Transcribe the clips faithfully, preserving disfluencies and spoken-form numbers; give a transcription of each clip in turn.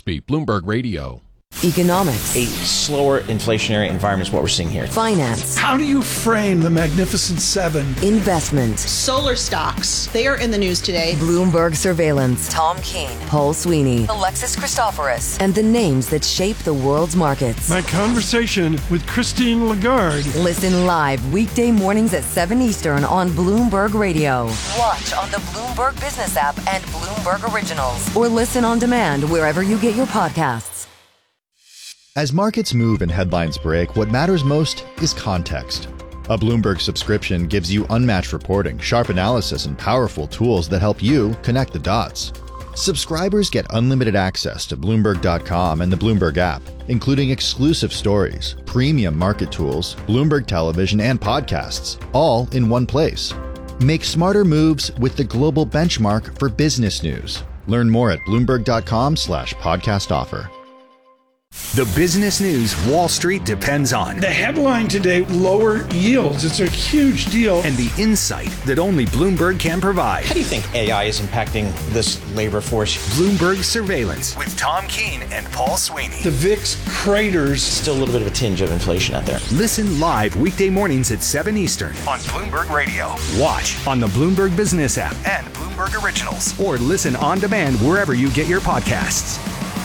Gillespie, Bloomberg Radio. Economics. A slower inflationary environment is what we're seeing here. Finance. How do you frame the Magnificent Seven? Investment. Solar stocks. They are in the news today. Bloomberg surveillance. Tom Keene, Paul Sweeney, Alexis Christoforous, and the names that shape the world's markets. My conversation with Christine Lagarde. Listen live weekday mornings at seven Eastern on Bloomberg Radio. Watch on the Bloomberg Business app and Bloomberg Originals. Or listen on demand wherever you get your podcasts. As markets move and headlines break, what matters most is context. A Bloomberg subscription gives you unmatched reporting, sharp analysis, and powerful tools that help you connect the dots. Subscribers get unlimited access to Bloomberg dot com and the Bloomberg app, including exclusive stories, premium market tools, Bloomberg television, and podcasts, all in one place. Make smarter moves with the global benchmark for business news. Learn more at Bloomberg dot com slash podcast offer. The business news Wall Street depends on. The headline today, lower yields. It's a huge deal. And the insight that only Bloomberg can provide. How do you think A I is impacting this labor force? Bloomberg Surveillance with Tom Keene and Paul Sweeney. The V I X craters. Still a little bit of a tinge of inflation out there. Listen live weekday mornings at seven Eastern on Bloomberg Radio. Watch on the Bloomberg Business app and Bloomberg Originals. Or listen on demand wherever you get your podcasts.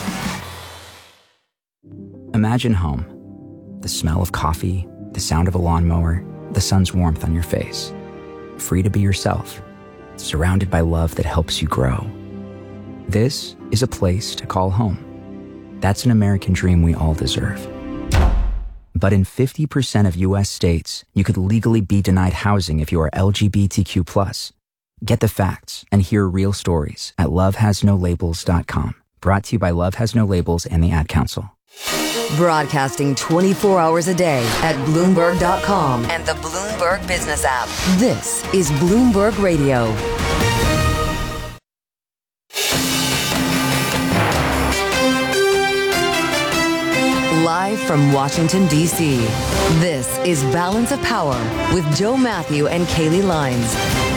Imagine home. The smell of coffee, the sound of a lawnmower, the sun's warmth on your face. Free to be yourself, surrounded by love that helps you grow. This is a place to call home. That's an American dream we all deserve. But in fifty percent of U S states, you could legally be denied housing if you are L G B T Q plus. Get the facts and hear real stories at love has no labels dot com. Brought to you by Love Has No Labels and the Ad Council. Broadcasting twenty-four hours a day at Bloomberg dot com and the Bloomberg Business app. This is Bloomberg Radio. Live from Washington, D C, this is Balance of Power with Joe Matthew and Kaylee Lines.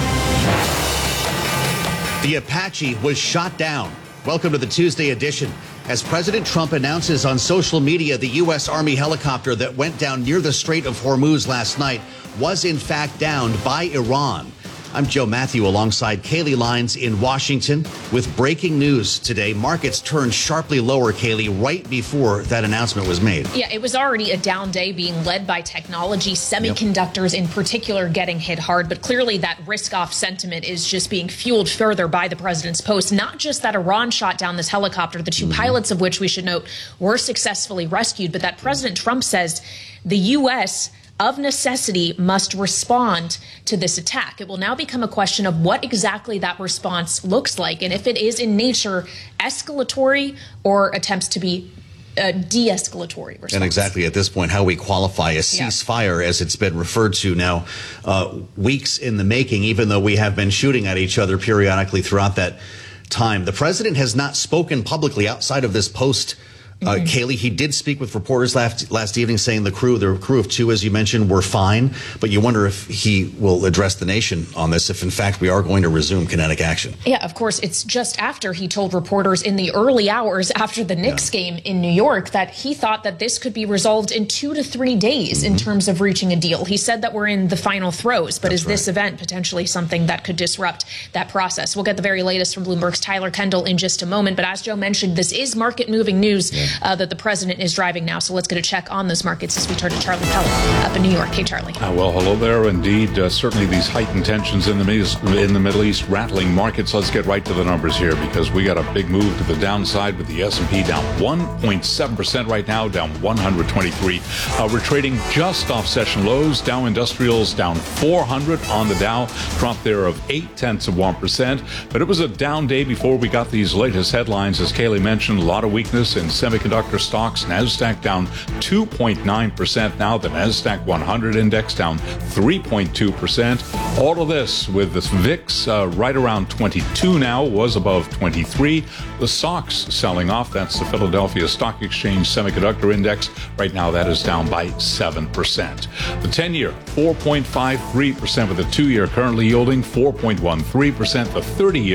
The Apache was shot down. Welcome to the Tuesday edition. As President Trump announces on social media, the U S. Army helicopter that went down near the Strait of Hormuz last night was in fact downed by Iran. I'm Joe Matthew alongside Kaylee Lines in Washington with breaking news today. Markets turned sharply lower, Kaylee, right before that announcement was made. Yeah, it was already a down day being led by technology, semiconductors yep. in particular getting hit hard. But clearly that risk-off sentiment is just being fueled further by the president's post. Not just that Iran shot down this helicopter, the two mm-hmm. pilots of which we should note were successfully rescued, but that President Trump says the U S of necessity must respond to this attack. It will now become a question of what exactly that response looks like, and if it is in nature escalatory or attempts to be a de-escalatory response. And exactly at this point, how we qualify a ceasefire, yeah. as it's been referred to now, uh, weeks in the making, even though we have been shooting at each other periodically throughout that time. The president has not spoken publicly outside of this post. Uh, mm-hmm. Kaylee, he did speak with reporters last last evening saying the crew, the crew of two, as you mentioned, were fine. But you wonder if he will address the nation on this, if in fact we are going to resume kinetic action. Yeah, of course. It's just after he told reporters in the early hours after the Knicks yeah. game in New York that he thought that this could be resolved in two to three days mm-hmm. in terms of reaching a deal. He said that we're in the final throes, but That's is right. this event potentially something that could disrupt that process? We'll get the very latest from Bloomberg's Tyler Kendall in just a moment. But as Joe mentioned, this is market-moving news yeah. uh, that the president is driving now. So let's get a check on those markets as we turn to Charlie Pellett up in New York. Hey, Charlie. Uh, well, hello there. Indeed, uh, certainly these heightened tensions in the, in the Middle East rattling markets. Let's get right to the numbers here because we got a big move to the downside with the S and P down one point seven percent right now, down one hundred twenty-three. Uh, we're trading just off session lows. Dow Industrials down four hundred on the Dow, drop there of eight tenths of one percent. But it was a down day before we got these latest headlines. As Kaylee mentioned, a lot of weakness in semiconductor stocks. NASDAQ down two point nine percent now. The NASDAQ one hundred index down three point two percent. All of this with the V I X uh, right around twenty-two now, was above twenty-three. The S O X selling off. That's the Philadelphia Stock Exchange Semiconductor Index. Right now that is down by seven percent. The ten-year, four point five three percent, with the two-year currently yielding four point one three percent. The thirty-year,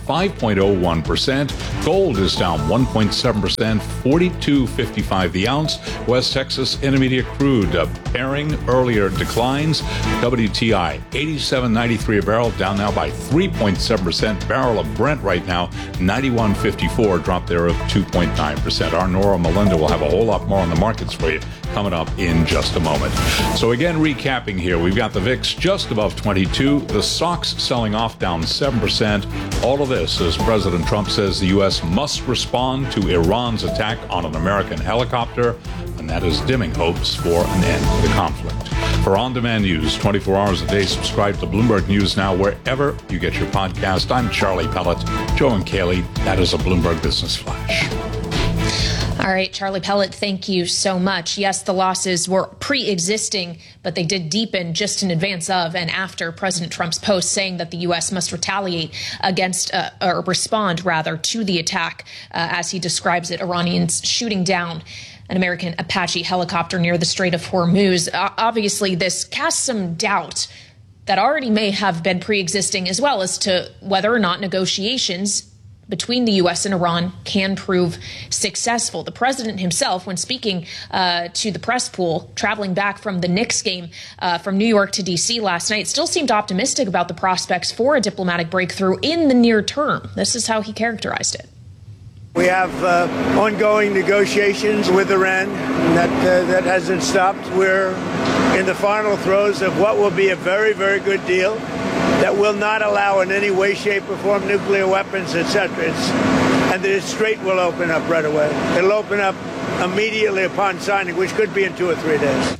five point oh one percent. Gold is down one point seven percent, forty-two fifty-five the ounce. West Texas Intermediate crude uh, pairing earlier declines. W T I eighty-seven ninety-three a barrel, down now by three point seven percent. Barrel of Brent right now ninety-one fifty-four, drop there of two point nine percent. Our Nora Melinda will have a whole lot more on the markets for you coming up in just a moment. So again, recapping here, we've got the V I X just above twenty-two, the S O X selling off down seven percent. All of this as President Trump says the U S must respond to Iran's attack on an American helicopter, and that is dimming hopes for an end to the conflict. For on-demand news twenty-four hours a day, subscribe to Bloomberg News Now wherever you get your podcast. I'm Charlie Pellet. Joe and Kaylee, that is a Bloomberg Business Flash. All right, Charlie Pellet, thank you so much. Yes, the losses were pre-existing, but they did deepen just in advance of and after President Trump's post saying that the U S must retaliate against, uh, or respond, rather, to the attack, uh, as he describes it, Iranians shooting down an American Apache helicopter near the Strait of Hormuz. Uh, obviously, this casts some doubt that already may have been pre-existing as well as to whether or not negotiations between the U S and Iran can prove successful. The president himself, when speaking uh, to the press pool, traveling back from the Knicks game uh, from New York to D C last night, still seemed optimistic about the prospects for a diplomatic breakthrough in the near term. This is how he characterized it. We have uh, ongoing negotiations with Iran that uh, that hasn't stopped. We're in the final throes of what will be a very, very good deal that will not allow in any way, shape, or form nuclear weapons, et cetera. It's, and the Strait will open up right away. It'll open up immediately upon signing, which could be in two or three days.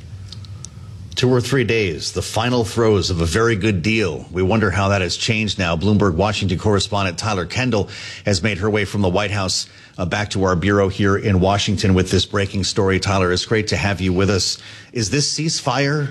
Two or three days, the final throes of a very good deal. We wonder how that has changed now. Bloomberg Washington correspondent Tyler Kendall has made her way from the White House uh, back to our bureau here in Washington with this breaking story. Tyler, it's great to have you with us. Is this ceasefire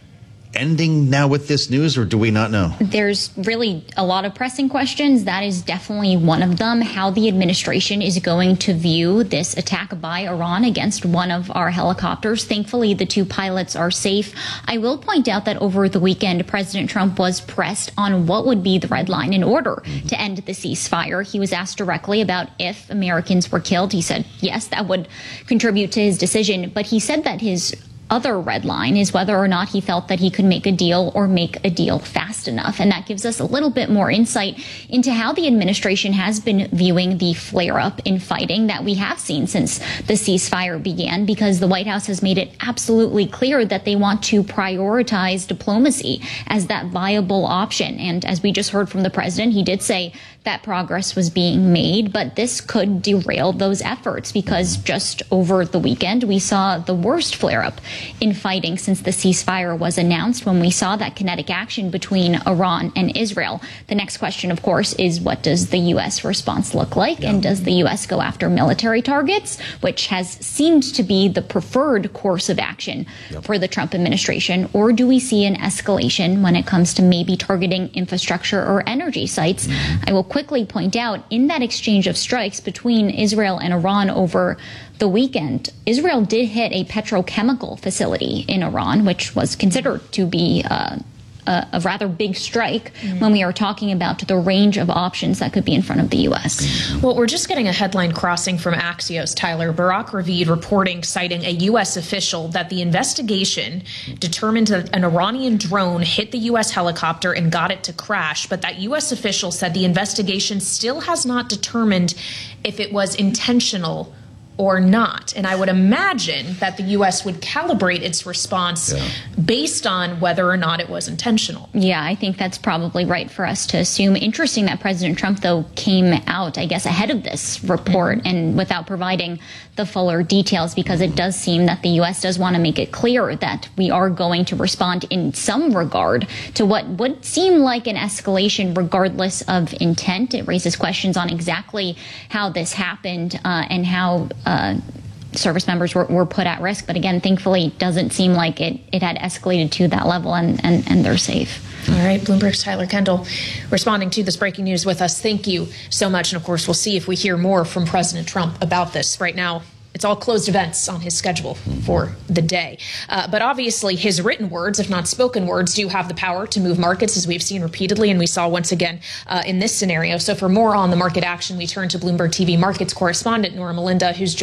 ending now with this news, or do we not know? There's really a lot of pressing questions. That is definitely one of them. How the administration is going to view this attack by Iran against one of our helicopters. Thankfully, the two pilots are safe. I will point out that over the weekend, President Trump was pressed on what would be the red line in order mm-hmm. to end the ceasefire. He was asked directly about if Americans were killed. He said, yes, that would contribute to his decision. But he said that his other red line is whether or not he felt that he could make a deal or make a deal fast enough. And that gives us a little bit more insight into how the administration has been viewing the flare-up in fighting that we have seen since the ceasefire began, because the White House has made it absolutely clear that they want to prioritize diplomacy as that viable option. And as we just heard from the president, he did say that progress was being made, but this could derail those efforts, because just over the weekend, we saw the worst flare-up in fighting since the ceasefire was announced, when we saw that kinetic action between Iran and Israel. The next question, of course, is what does the U S response look like? Yeah. And does the U S go after military targets, which has seemed to be the preferred course of action yep. for the Trump administration? Or do we see an escalation when it comes to maybe targeting infrastructure or energy sites? Mm-hmm. I will quickly point out, in that exchange of strikes between Israel and Iran over the weekend, Israel did hit a petrochemical facility in Iran, which was considered to be uh, a, a rather big strike mm-hmm. when we are talking about the range of options that could be in front of the U S. Well, we're just getting a headline crossing from Axios, Tyler. Barak Ravid reporting, citing a U S official, that the investigation determined that an Iranian drone hit the U S helicopter and got it to crash. But that U S official said the investigation still has not determined if it was intentional or not. And I would imagine that the U S would calibrate its response yeah. based on whether or not it was intentional. Yeah, I think that's probably right for us to assume. Interesting that President Trump, though, came out, I guess, ahead of this report mm-hmm. and without providing the fuller details, because it does seem that the U S does want to make it clear that we are going to respond in some regard to what would seem like an escalation regardless of intent. It raises questions on exactly how this happened uh, and how Uh, service members were, were put at risk. But again, thankfully, it doesn't seem like it, it had escalated to that level, and, and, and they're safe. All right, Bloomberg's Tyler Kendall responding to this breaking news with us. Thank you so much. And of course, we'll see if we hear more from President Trump about this. Right now, it's all closed events on his schedule for the day. Uh, but obviously, his written words, if not spoken words, do have the power to move markets, as we've seen repeatedly, and we saw once again uh, in this scenario. So for more on the market action, we turn to Bloomberg T V markets correspondent Nora Melinda, who's